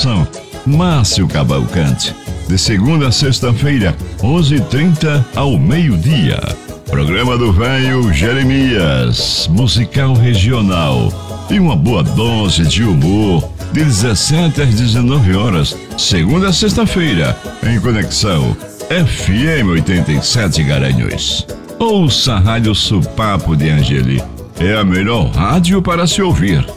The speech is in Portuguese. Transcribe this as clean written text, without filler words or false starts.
Apresentação: Márcio Cavalcante. De segunda a sexta-feira, 11h30 ao meio-dia. Programa do Velho Jeremias, musical regional. E uma boa dose de humor, de 17 às 19 horas, segunda a sexta-feira, em conexão FM 87 Garanhuns. Ouça a Rádio Supapo de Angeli. É a melhor rádio para se ouvir.